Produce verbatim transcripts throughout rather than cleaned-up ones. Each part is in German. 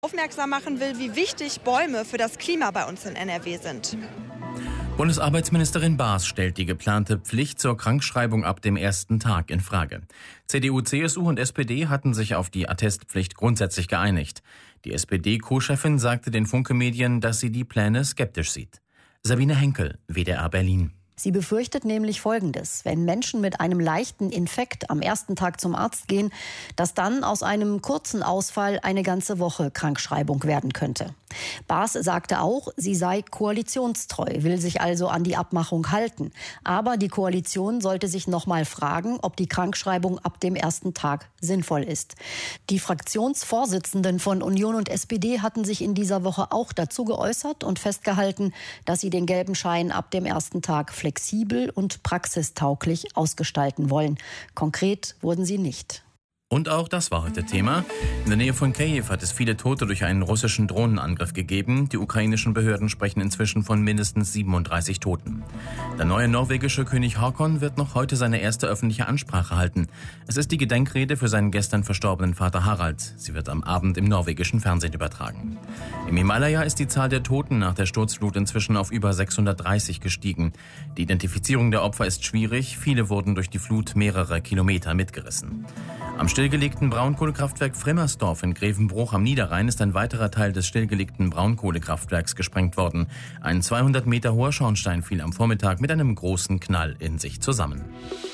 aufmerksam machen will, wie wichtig Bäume für das Klima bei uns in N R W sind. Bundesarbeitsministerin Baas stellt die geplante Pflicht zur Krankschreibung ab dem ersten Tag in Frage. C D U, C S U und S P D hatten sich auf die Attestpflicht grundsätzlich geeinigt. Die S P D-Co-Chefin sagte den Funke-Medien, dass sie die Pläne skeptisch sieht. Sabine Henkel, W D R Berlin. Sie befürchtet nämlich Folgendes: Wenn Menschen mit einem leichten Infekt am ersten Tag zum Arzt gehen, dass dann aus einem kurzen Ausfall eine ganze Woche Krankschreibung werden könnte. Baas sagte auch, sie sei koalitionstreu, will sich also an die Abmachung halten. Aber die Koalition sollte sich noch mal fragen, ob die Krankschreibung ab dem ersten Tag sinnvoll ist. Die Fraktionsvorsitzenden von Union und S P D hatten sich in dieser Woche auch dazu geäußert und festgehalten, dass sie den gelben Schein ab dem ersten Tag flexibel und praxistauglich ausgestalten wollen. Konkret wurden sie nicht. Und auch das war heute Thema. In der Nähe von Kiew hat es viele Tote durch einen russischen Drohnenangriff gegeben. Die ukrainischen Behörden sprechen inzwischen von mindestens siebenunddreißig Toten. Der neue norwegische König Haakon wird noch heute seine erste öffentliche Ansprache halten. Es ist die Gedenkrede für seinen gestern verstorbenen Vater Harald. Sie wird am Abend im norwegischen Fernsehen übertragen. Im Himalaya ist die Zahl der Toten nach der Sturzflut inzwischen auf über sechshundertdreißig gestiegen. Die Identifizierung der Opfer ist schwierig. Viele wurden durch die Flut mehrere Kilometer mitgerissen. Am stillgelegten Braunkohlekraftwerk Frimmersdorf in Grevenbruch am Niederrhein ist ein weiterer Teil des stillgelegten Braunkohlekraftwerks gesprengt worden. Ein zweihundert Meter hoher Schornstein fiel am Vormittag mit einem großen Knall in sich zusammen.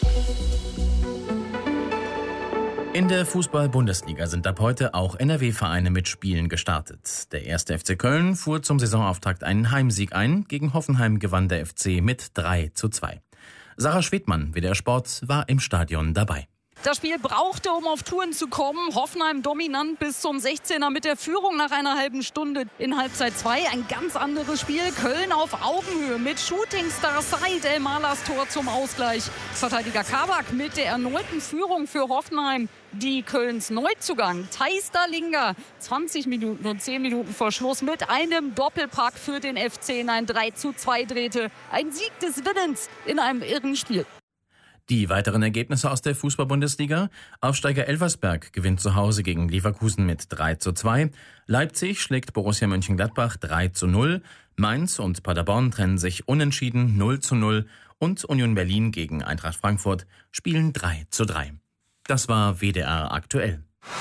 In der Fußball-Bundesliga sind ab heute auch N R W-Vereine mit Spielen gestartet. Der erste F C Köln fuhr zum Saisonauftakt einen Heimsieg ein. Gegen Hoffenheim gewann der F C mit drei zu zwei. Sarah Schwedmann, W D R Sport, war im Stadion dabei. Das Spiel brauchte, um auf Touren zu kommen. Hoffenheim dominant bis zum sechzehner mit der Führung nach einer halben Stunde in Halbzeit zwei. Ein ganz anderes Spiel. Köln auf Augenhöhe mit Shootingstar Said El-Malahs Tor zum Ausgleich. Verteidiger Kabak mit der erneuten Führung für Hoffenheim. Die Kölns Neuzugang Thijs Dallinga, zwanzig Minuten und zehn Minuten vor Schluss mit einem Doppelpack für den F C in ein drei zu zwei drehte. Ein Sieg des Willens in einem irren Spiel. Die weiteren Ergebnisse aus der Fußball-Bundesliga: Aufsteiger Elversberg gewinnt zu Hause gegen Leverkusen mit drei zu zwei. Leipzig schlägt Borussia Mönchengladbach drei zu null. Mainz und Paderborn trennen sich unentschieden null zu null. Und Union Berlin gegen Eintracht Frankfurt spielen drei zu drei. Das war W D R aktuell.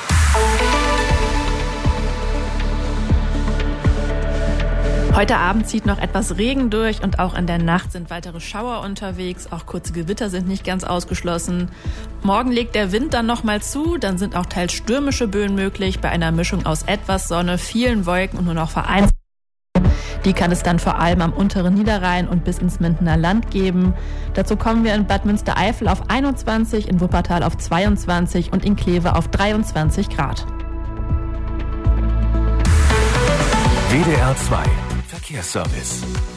Heute Abend zieht noch etwas Regen durch und auch in der Nacht sind weitere Schauer unterwegs. Auch kurze Gewitter sind nicht ganz ausgeschlossen. Morgen legt der Wind dann nochmal zu, dann sind auch teils stürmische Böen möglich bei einer Mischung aus etwas Sonne, vielen Wolken und nur noch vereinzelt. Die kann es dann vor allem am unteren Niederrhein und bis ins Mindener Land geben. Dazu kommen wir in Bad Münstereifel auf einundzwanzig, in Wuppertal auf zweiundzwanzig und in Kleve auf dreiundzwanzig Grad. W D R zwei Verkehrsservice.